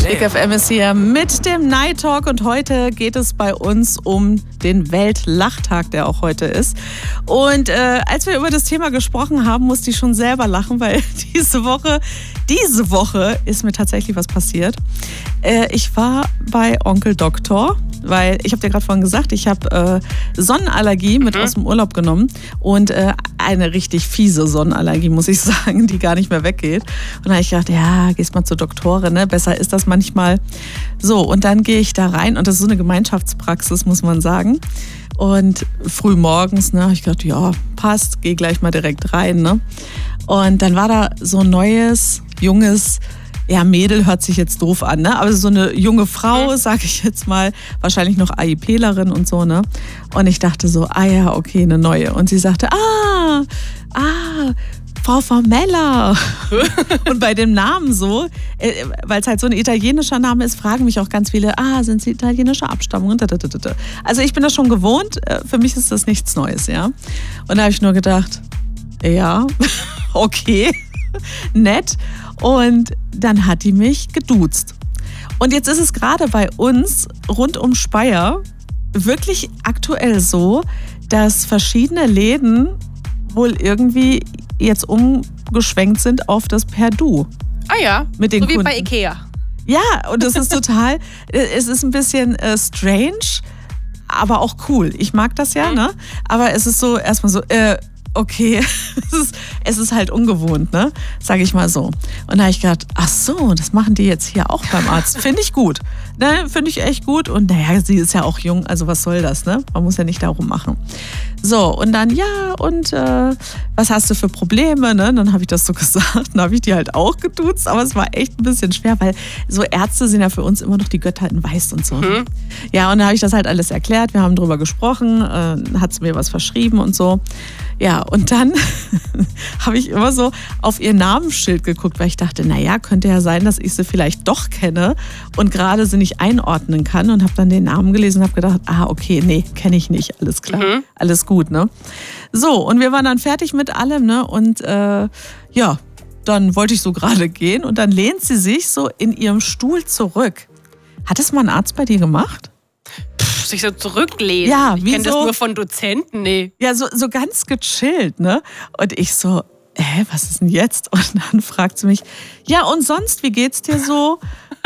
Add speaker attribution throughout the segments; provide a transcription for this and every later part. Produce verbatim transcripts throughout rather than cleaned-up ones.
Speaker 1: Big F M ist hier mit dem Night Talk und heute geht es bei uns um den Weltlachtag, der auch heute ist. Und äh, als wir über das Thema gesprochen haben, musste ich schon selber lachen, weil diese Woche, diese Woche ist mir tatsächlich was passiert. Äh, ich war bei Onkel Doktor, weil ich habe dir gerade vorhin gesagt, ich habe äh, Sonnenallergie mit mhm. aus dem Urlaub genommen und äh, eine richtig fiese Sonnenallergie, muss ich sagen, die gar nicht mehr weggeht. Und dann habe ich gedacht, ja, gehst mal zur Doktorin, ne? Besser ist das manchmal. So, und dann gehe ich da rein und das ist so eine Gemeinschaftspraxis, muss man sagen. Und früh morgens, ne, habe ich gedacht, ja, passt, geh gleich mal direkt rein, ne? Und dann war da so ein neues, junges, ja, Mädel hört sich jetzt doof an, ne? Aber so eine junge Frau, sag ich jetzt mal, wahrscheinlich noch AIPlerin und so, ne? Und ich dachte so, ah ja, okay, eine neue. Und sie sagte, ah, ah, Frau Formella. Und bei dem Namen so, weil es halt so ein italienischer Name ist, fragen mich auch ganz viele, ah, sind Sie italienischer Abstammung? Also ich bin das schon gewohnt, für mich ist das nichts Neues, ja. Und da habe ich nur gedacht, ja, okay, nett. Und dann hat die mich geduzt. Und jetzt ist es gerade bei uns rund um Speyer wirklich aktuell so, dass verschiedene Läden wohl irgendwie jetzt umgeschwenkt sind auf das Per Du.
Speaker 2: Ah ja,
Speaker 1: mit den
Speaker 2: so wie
Speaker 1: Kunden.
Speaker 2: bei Ikea.
Speaker 1: Ja, und es ist total, es ist ein bisschen äh, strange, aber auch cool. Ich mag das ja, mhm. ne? Aber es ist so erstmal so, äh, okay, es ist, es ist halt ungewohnt, ne? Sag ich mal so. Und da habe ich gedacht, ach so, das machen die jetzt hier auch beim Arzt. Finde ich gut. Ne? Finde ich echt gut. Und naja, sie ist ja auch jung, also was soll das, ne? Man muss ja nicht darum machen. So, und dann, ja, und äh, was hast du für Probleme, ne? Dann habe ich das so gesagt. Dann habe ich die halt auch geduzt, aber es war echt ein bisschen schwer, weil so Ärzte sind ja für uns immer noch die Götter in Weiß und so. Mhm. Ja, und dann habe ich das halt alles erklärt. Wir haben drüber gesprochen, äh, hat sie mir was verschrieben und so. Ja, und dann habe ich immer so auf ihr Namensschild geguckt, weil ich dachte, naja, könnte ja sein, dass ich sie vielleicht doch kenne und gerade sie nicht einordnen kann und habe dann den Namen gelesen und habe gedacht, ah, okay, nee, kenne ich nicht, alles klar, mhm. alles gut, ne? So, und wir waren dann fertig mit allem, ne? Und äh, ja, dann wollte ich so gerade gehen und dann lehnt sie sich so in ihrem Stuhl zurück. Hat das mal ein Arzt bei dir gemacht?
Speaker 2: Sich so zurücklehnen.
Speaker 1: Ja,
Speaker 2: ich kenne
Speaker 1: so,
Speaker 2: das nur von Dozenten, nee.
Speaker 1: Ja, so, so ganz gechillt, ne? Und ich so, hä, was ist denn jetzt? Und dann fragt sie mich, ja, und sonst, wie geht's dir so?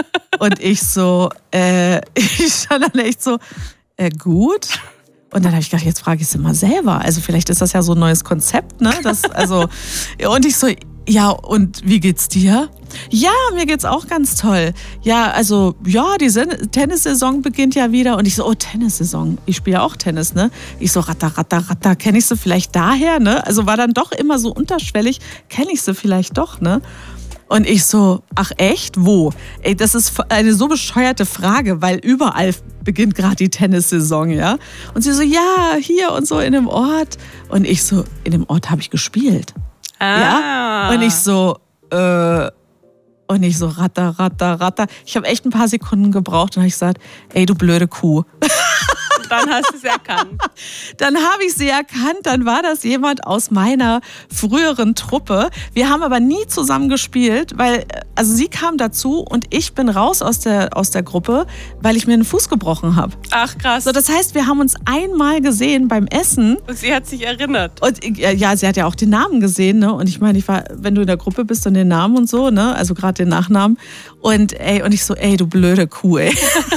Speaker 1: Und ich so, äh, ich stand dann echt so, äh, gut. Und dann habe ich gedacht, jetzt frage ich sie mal selber. Also vielleicht ist das ja so ein neues Konzept, ne? Das, also, und ich so, ja, und wie geht's dir? Ja, mir geht's auch ganz toll. Ja, also, ja, die Tennissaison beginnt ja wieder. Und ich so, oh, Tennissaison. Ich spiele ja auch Tennis, ne? Ich so, ratter, ratter, ratter. Kenne ich sie vielleicht daher, ne? Also war dann doch immer so unterschwellig. Kenne ich sie vielleicht doch, ne? Und ich so, ach echt? Wo? Ey, das ist eine so bescheuerte Frage, weil überall beginnt gerade die Tennissaison, ja? Und sie so, ja, hier und so in dem Ort. Und ich so, in dem Ort habe ich gespielt.
Speaker 2: Ah.
Speaker 1: Ja? Und ich so, äh, und ich so, ratter, ratter, ratter. Ich habe echt ein paar Sekunden gebraucht und habe ich gesagt, ey, du blöde Kuh.
Speaker 2: Dann hast du es erkannt.
Speaker 1: Dann habe ich sie erkannt, dann war das jemand aus meiner früheren Truppe. Wir haben aber nie zusammen gespielt, weil, also sie kam dazu und ich bin raus aus der, aus der Gruppe, weil ich mir einen Fuß gebrochen habe.
Speaker 2: Ach krass.
Speaker 1: So, das heißt, wir haben uns einmal gesehen beim Essen.
Speaker 2: Und sie hat sich erinnert.
Speaker 1: Und ja, sie hat ja auch den Namen gesehen, ne? Und ich meine, ich war, wenn du in der Gruppe bist und den Namen und so, ne? Also gerade den Nachnamen. Und ey, und ich so, ey, du blöde Kuh, ey.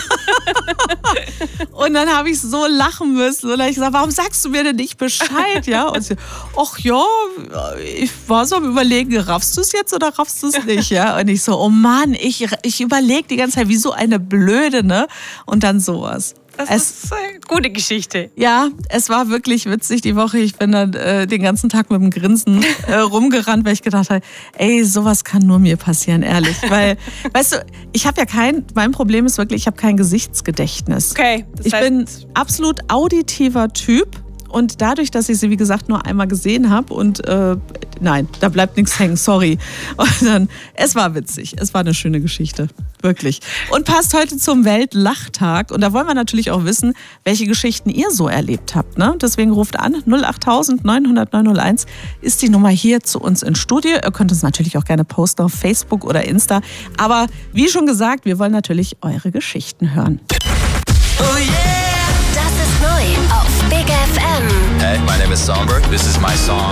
Speaker 1: Und dann habe ich so lachen müssen. Und dann habe ich gesagt, warum sagst du mir denn nicht Bescheid? Ja? Und sie, ach ja, ich war so am Überlegen, raffst du es jetzt oder raffst du es nicht? Ja? Und ich so, oh Mann, ich, ich überlege die ganze Zeit, wie so eine Blöde, ne? Und dann sowas.
Speaker 2: Das
Speaker 1: es,
Speaker 2: ist eine gute Geschichte.
Speaker 1: Ja, es war wirklich witzig die Woche. Ich bin dann äh, den ganzen Tag mit dem Grinsen äh, rumgerannt, weil ich gedacht habe, ey, sowas kann nur mir passieren, ehrlich. Weil, weißt du, ich habe ja kein, mein Problem ist wirklich, ich habe kein Gesichtsgedächtnis.
Speaker 2: Okay. Das
Speaker 1: ich
Speaker 2: heißt,
Speaker 1: bin absolut auditiver Typ. Und dadurch, dass ich sie, wie gesagt, nur einmal gesehen habe und äh, nein, da bleibt nichts hängen, sorry. Und dann, es war witzig, es war eine schöne Geschichte, wirklich. Und passt heute zum Weltlachtag. Und da wollen wir natürlich auch wissen, welche Geschichten ihr so erlebt habt. Ne? Deswegen ruft an, null acht neun null null neun null eins ist die Nummer hier zu uns ins Studio. Ihr könnt uns natürlich auch gerne posten auf Facebook oder Insta. Aber wie schon gesagt, wir wollen natürlich eure Geschichten hören.
Speaker 3: Oh yeah!
Speaker 4: Das ist neu auf Big F M.
Speaker 3: Hey, my name is Songbird. This is my song.